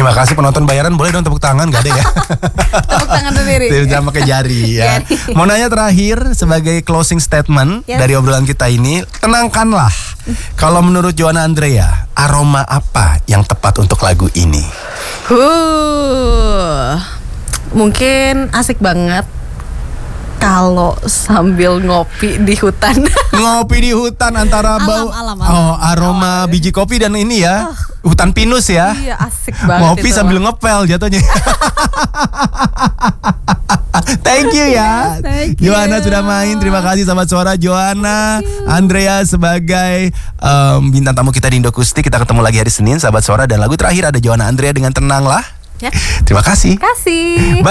Terima kasih penonton bayaran, boleh dong tepuk tangan, gak ada ya? Tepuk tangan sendiri. Jangan pakai jari ya. Mau nanya terakhir sebagai closing statement dari obrolan kita ini, tenangkanlah. Kalau menurut Joanna Andrea, aroma apa yang tepat untuk lagu ini? Mungkin asik banget kalau sambil ngopi di hutan. Ngopi di hutan antara bau aroma biji kopi dan ini ya, hutan pinus ya. Iya, asik banget. Ngopi itu sambil ngepel jatuhnya. Thank you ya. Thank you. Joanna sudah main. Terima kasih Sahabat Suara. Joanna Andrea sebagai bintang tamu kita di Indokustik. Kita ketemu lagi hari Senin Sahabat Suara, dan lagu terakhir ada Joanna Andrea dengan Tenanglah. Ya. Terima kasih. Kasih.